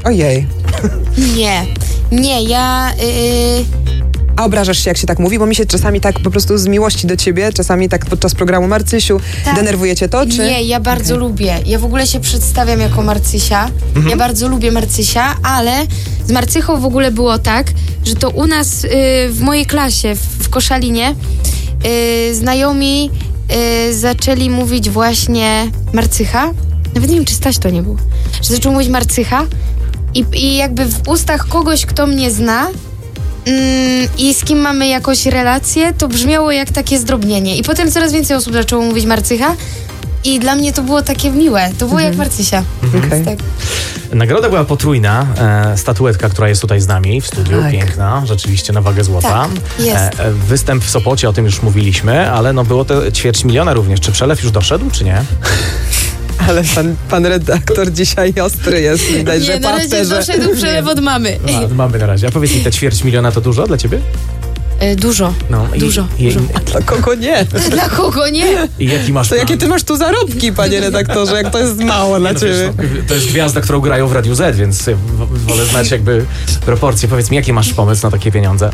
Ojej. Nie, ja... A obrażasz się, jak się tak mówi? Bo mi się czasami tak po prostu z miłości do ciebie, czasami tak podczas programu Marcysiu, denerwuje cię to, czy? Nie, ja bardzo lubię. Ja w ogóle się przedstawiam jako Marcysia. Ja bardzo lubię Marcysia, ale z Marcychą w ogóle było tak, że to u nas w mojej klasie, w Koszalinie, znajomi zaczęli mówić właśnie Marcycha. Nawet nie wiem, czy Staś to nie był. Że zaczął mówić Marcycha i jakby w ustach kogoś, kto mnie zna, i z kim mamy jakąś relację, to brzmiało jak takie zdrobnienie. I potem coraz więcej osób zaczęło mówić Marcycha i dla mnie to było takie miłe. To było jak Marcysia. Okay. Tak. Nagroda była potrójna. Statuetka, która jest tutaj z nami w studiu, piękna, rzeczywiście na wagę złota. Tak, jest. Występ w Sopocie, o tym już mówiliśmy, ale no było to 250 000 również. Czy przelew już doszedł, czy nie? Ale pan redaktor dzisiaj ostry jest. Widać, że na razie doszedł przelew od mamy. Od mamy na razie. A powiedz mi, te 250 000 to dużo dla ciebie? Dużo. No, dużo. A dla kogo nie? Dla kogo nie? I jaki masz To plan? jakie ty masz tu zarobki, panie redaktorze, jak to jest mało dla ciebie? Wiesz, to jest gwiazda, którą grają w Radiu Z, więc wolę znać jakby proporcje. Powiedz mi, jaki masz pomysł na takie pieniądze?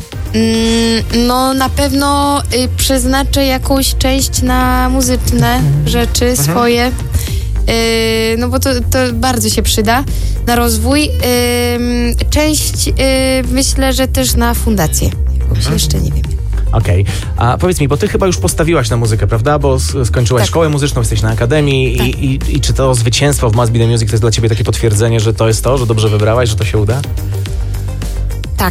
No na pewno przeznaczę jakąś część na muzyczne rzeczy swoje. No bo to bardzo się przyda na rozwój. Część myślę, że też na fundację. Jakąś jeszcze nie wiem. Okej. A powiedz mi, bo ty chyba już postawiłaś na muzykę, prawda? Bo skończyłaś szkołę muzyczną, jesteś na akademii i czy to zwycięstwo w Must Be The Music to jest dla ciebie takie potwierdzenie, że to jest to, że dobrze wybrałaś, że to się uda? Tak,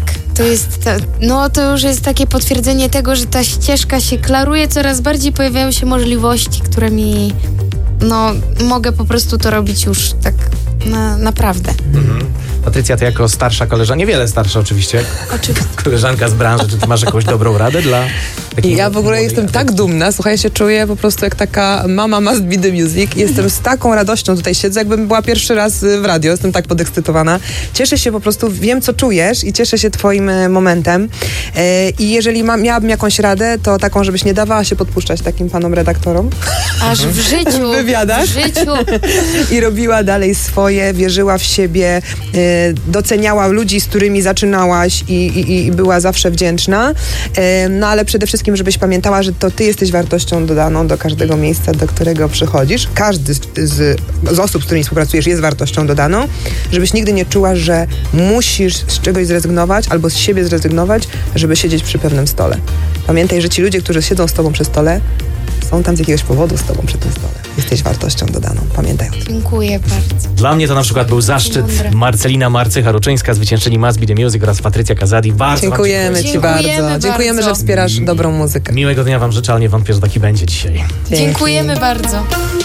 to już jest takie potwierdzenie tego, że ta ścieżka się klaruje, coraz bardziej pojawiają się możliwości, które mi mogę po prostu to robić już tak naprawdę. Patrycja, ty jako starsza koleżanka, niewiele starsza oczywiście, koleżanka z branży, czy ty masz jakąś dobrą radę dla takiej... Ja w ogóle jestem tak dumna, słuchaj, ja się czuję po prostu jak taka mama Must Be The Music. Jestem z taką radością tutaj siedzę, jakbym była pierwszy raz w radio, jestem tak podekscytowana. Cieszę się po prostu, wiem co czujesz i cieszę się twoim momentem. I jeżeli miałabym jakąś radę, to taką, żebyś nie dawała się podpuszczać takim panom redaktorom. Aż w życiu. W wywiadach. W życiu. I robiła dalej swoje, wierzyła w siebie, doceniała ludzi, z którymi zaczynałaś i była zawsze wdzięczna. No ale przede wszystkim, żebyś pamiętała, że to ty jesteś wartością dodaną do każdego miejsca, do którego przychodzisz. Każdy z osób, z którymi współpracujesz, jest wartością dodaną. Żebyś nigdy nie czuła, że musisz z czegoś zrezygnować albo z siebie zrezygnować, żeby siedzieć przy pewnym stole. Pamiętaj, że ci ludzie, którzy siedzą z tobą przy stole, są tam z jakiegoś powodu z tobą przy tym stole. Jesteś wartością dodaną. Pamiętaj o tym. Dziękuję bardzo. Dla mnie to na przykład był zaszczyt. Marcelina Marcycha-Ruczyńska, zwyciężczyni Must Be The Music oraz Patrycja Kazadi. Bardzo dziękujemy ci bardzo. Dziękujemy, że wspierasz dobrą muzykę. Miłego dnia wam życzę, ale nie wątpię, że taki będzie dzisiaj. Dziękujemy bardzo.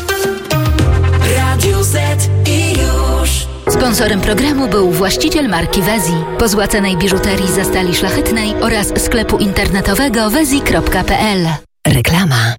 Radio Z i już. Sponsorem programu był właściciel marki Wezi, pozłacanej biżuterii ze stali szlachetnej oraz sklepu internetowego wezi.pl. Reklama.